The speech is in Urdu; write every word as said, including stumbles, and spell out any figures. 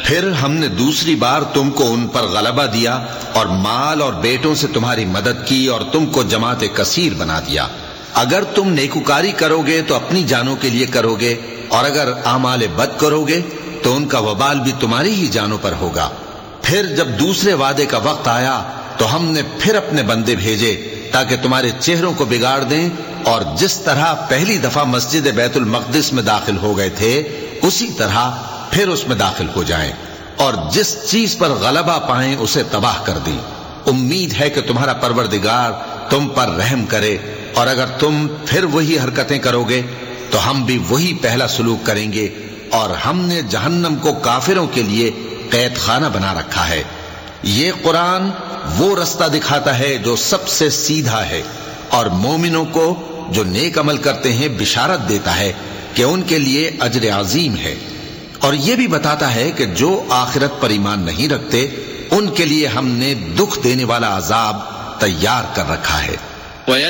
پھر ہم نے دوسری بار تم کو ان پر غلبہ دیا اور مال اور بیٹوں سے تمہاری مدد کی اور تم کو جماعت کثیر بنا دیا۔ اگر تم نیکوکاری کرو گے تو اپنی جانوں کے لیے کرو گے، اور اگر اعمال بد کرو گے تو ان کا وبال بھی تمہاری ہی جانوں پر ہوگا۔ پھر جب دوسرے وعدے کا وقت آیا تو ہم نے پھر اپنے بندے بھیجے تاکہ تمہارے چہروں کو بگاڑ دیں، اور جس طرح پہلی دفعہ مسجد بیت المقدس میں داخل ہو گئے تھے اسی طرح پھر اس میں داخل ہو جائیں، اور جس چیز پر غلبہ پائیں اسے تباہ کر دیں۔ امید ہے کہ تمہارا پروردگار تم پر رحم کرے، اور اگر تم پھر وہی حرکتیں کرو گے تو ہم بھی وہی پہلا سلوک کریں گے، اور ہم نے جہنم کو کافروں کے لیے قید خانہ بنا رکھا ہے۔ یہ قرآن وہ رستہ دکھاتا ہے جو سب سے سیدھا ہے، اور مومنوں کو جو نیک عمل کرتے ہیں بشارت دیتا ہے کہ ان کے لیے اجر عظیم ہے، اور یہ بھی بتاتا ہے کہ جو آخرت پر ایمان نہیں رکھتے ان کے لیے ہم نے دکھ دینے والا عذاب تیار کر رکھا ہے۔